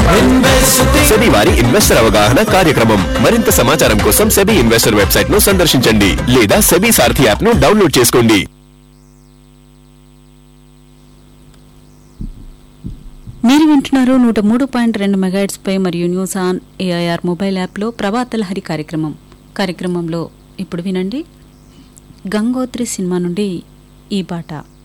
SEBI వారి investor అవగాహన కార్యక్రమం. మరింత సమాచారం కోసం సెబీ ఇన్వెస్టర్ వెబ్సైట్ ను సందర్శించండి లేదా సెబీ సారథి యాప్ ను డౌన్లోడ్ చేసుకోండి. మీరు వింటున్నారు 103.2 మెగాహెర్ట్జ్ పై మరియు న్యూస్ ఆన్ ఏఐఆర్ మొబైల్ యాప్లో ప్రభాత లహరి కార్యక్రమంలో ఇప్పుడు వినండి గంగోత్రి సినిమా నుండి ఈ పాట.